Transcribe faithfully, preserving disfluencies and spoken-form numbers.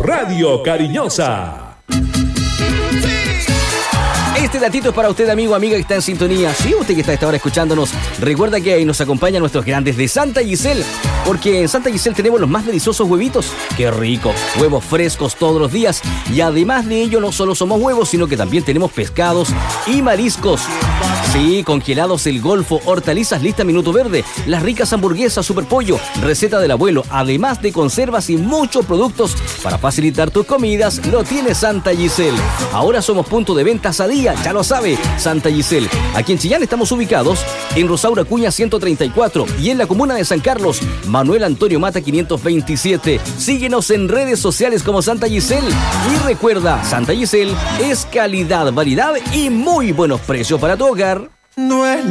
Radio Cariñosa. Este datito es para usted, amigo, amiga que está en sintonía. Sí, usted que está a esta hora escuchándonos, recuerda que ahí nos acompañan nuestros grandes de Santa Giselle, porque en Santa Giselle tenemos los más deliciosos huevitos. ¡Qué rico! Huevos frescos todos los días. Y además de ello, no solo somos huevos, sino que también tenemos pescados y mariscos. Sí, congelados el Golfo, hortalizas lista Minuto Verde, las ricas hamburguesas Super Pollo, receta del abuelo, además de conservas y muchos productos para facilitar tus comidas, lo tiene Santa Giselle. Ahora somos punto de venta Sadía, ya lo sabe, Santa Giselle. Aquí en Chillán estamos ubicados en Rosaura Cuña ciento treinta y cuatro y en la comuna de San Carlos, Manuel Antonio Mata quinientos veintisiete. Síguenos en redes sociales como Santa Giselle. Y recuerda, Santa Giselle es calidad, variedad y muy buenos precios para tu hogar. No es